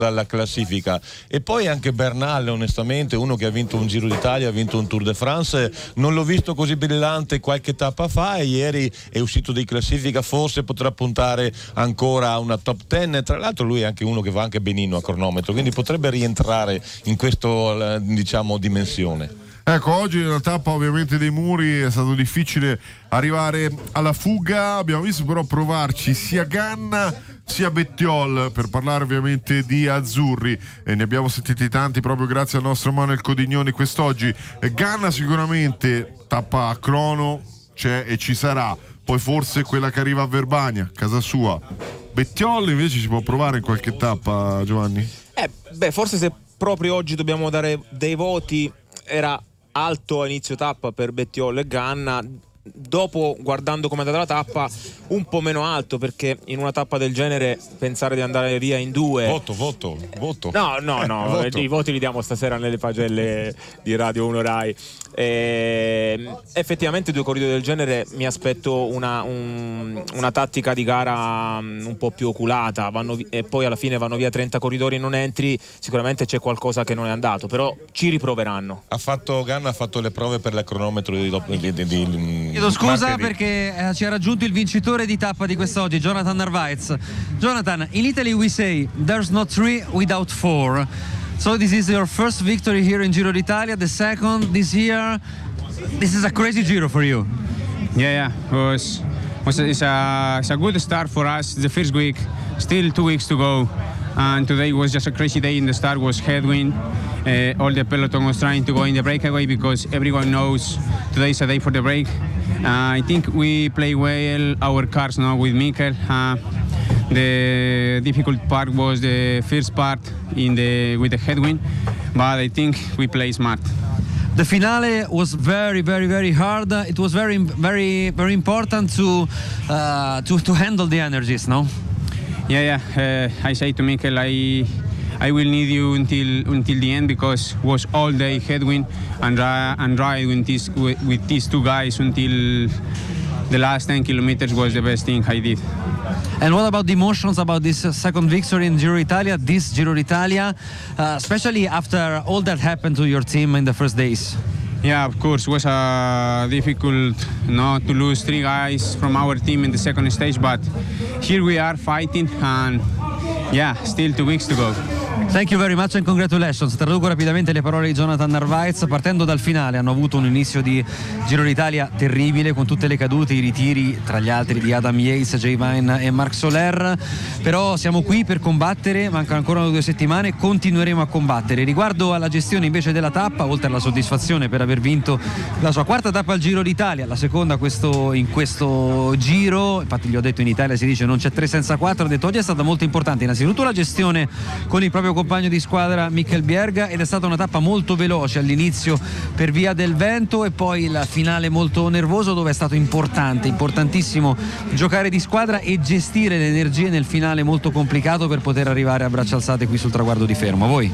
dalla classifica. E poi anche Bernal, onestamente, uno che ha vinto un Giro d'Italia, ha vinto un Tour de France, non l'ho visto così brillante qualche tappa fa, e ieri è uscito di classifica, forse potrà puntare ancora a una top 10. Tra l'altro lui è anche uno che va anche benino a cronometro, quindi potrebbe rientrare in questa, diciamo, dimensione. Ecco, oggi nella tappa ovviamente dei muri è stato difficile arrivare alla fuga, abbiamo visto però provarci sia Ganna sia Bettiol, per parlare ovviamente di azzurri, e ne abbiamo sentiti tanti proprio grazie al nostro Manuel Codignoni quest'oggi. Ganna sicuramente tappa a crono c'è e ci sarà, poi forse quella che arriva a Verbania, casa sua. Bettiol invece si può provare in qualche tappa, Giovanni? Forse se proprio oggi dobbiamo dare dei voti, era alto a inizio tappa per Bettiol e Ganna. Dopo, guardando come è andata la tappa, un po' meno alto, perché in una tappa del genere pensare di andare via in due. Voto. No, voto. I voti li diamo stasera nelle pagelle di Radio 1 Rai. Effettivamente due corridori del genere mi aspetto una tattica di gara un po' più oculata, e poi alla fine vanno via 30 corridori non entry, sicuramente c'è qualcosa che non è andato, però ci riproveranno. Ganna ha fatto le prove per la cronometro Chiedo scusa perché ci ha raggiunto il vincitore di tappa di quest'oggi, Jonathan Narvaez. Jonathan, in Italy we say there's no three without four. So this is your first victory here in Giro d'Italia, the second this year. This is a crazy Giro for you. Yeah. It's a good start for us. The first week, still 2 weeks to go. And today was just a crazy day. In the start was headwind. All the peloton was trying to go in the breakaway because everyone knows today is a day for the break. I think we play well our cars now with Mikel. The difficult part was the first part with the headwind, but I think we play smart. The finale was very, very, very hard. It was very, very, very important to handle the energies, no? Yeah. I say to Mikel, I will need you until the end, because it was all day headwind and ride with these two guys until the last 10 kilometers was the best thing I did. And what about the emotions about this second victory in Giro d'Italia, especially after all that happened to your team in the first days? Yeah, of course, it was difficult not to lose 3 guys from our team in the second stage, but here we are fighting, and yeah, still 2 weeks to go. Thank you very much and congratulations. Traduco rapidamente le parole di Jonathan Narvaez. Partendo dal finale hanno avuto un inizio di Giro d'Italia terribile, con tutte le cadute, i ritiri, tra gli altri di Adam Yates, Jay Vine e Marc Soler, però siamo qui per combattere, mancano ancora 2 settimane, continueremo a combattere. Riguardo alla gestione invece della tappa, oltre alla soddisfazione per aver vinto la sua 4ª tappa al Giro d'Italia, la seconda in questo Giro, infatti gli ho detto in Italia si dice non c'è 3 senza 4, ho detto oggi è stata molto importante innanzitutto la gestione con il proprio compagno di squadra Mikel Bjerga, ed è stata una tappa molto veloce all'inizio per via del vento, e poi il finale molto nervoso, dove è stato importantissimo giocare di squadra e gestire le energie nel finale molto complicato per poter arrivare a braccia alzate qui sul traguardo di Fermo. A voi.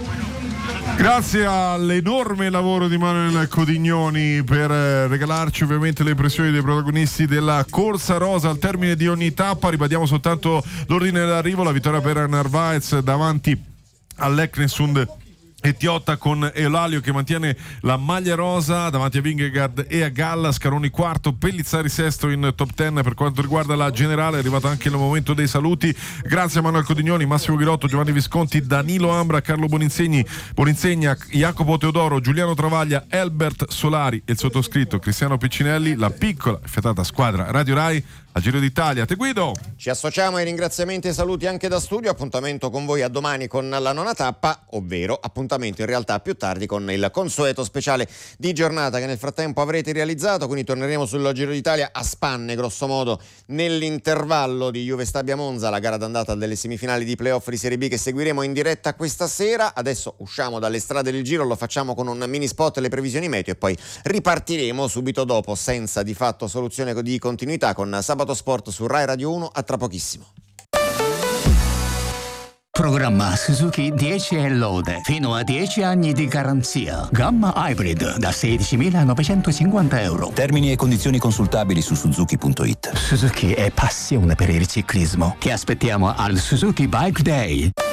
Grazie all'enorme lavoro di Manuel Codignoni per regalarci ovviamente le impressioni dei protagonisti della corsa rosa. Al termine di ogni tappa ribadiamo soltanto l'ordine d'arrivo: la vittoria per Narvaez davanti all'Eknesund e Tiotta, con Eulalio che mantiene la maglia rosa davanti a Vingegaard e a Galla, Scaroni quarto, Pellizzari sesto in top 10. Per quanto riguarda la generale è arrivato anche il momento dei saluti. Grazie a Manuel Codignoni, Massimo Ghirotto, Giovanni Visconti, Danilo Ambra, Carlo Boninsegna, Jacopo Teodoro, Giuliano Travaglia, Elbert Solari e il sottoscritto Cristiano Piccinelli, la piccola e fiatata squadra Radio Rai a Giro d'Italia. Te Guido. Ci associamo ai ringraziamenti e saluti anche da studio. Appuntamento con voi a domani con la 9ª tappa, ovvero appuntamento in realtà più tardi con il consueto speciale di giornata che nel frattempo avrete realizzato. Quindi torneremo sul Giro d'Italia a spanne grosso modo nell'intervallo di Juve Stabia Monza, la gara d'andata delle semifinali di playoff di Serie B che seguiremo in diretta questa sera. Adesso usciamo dalle strade del Giro, lo facciamo con un mini spot e le previsioni meteo, e poi ripartiremo subito dopo senza di fatto soluzione di continuità con Sabato Sport su Rai Radio 1. A tra pochissimo. Programma Suzuki 10 Lode, fino a 10 anni di garanzia. Gamma Hybrid da 16.950 euro. Termini e condizioni consultabili su Suzuki.it. Suzuki è passione per il ciclismo. Ti aspettiamo al Suzuki Bike Day.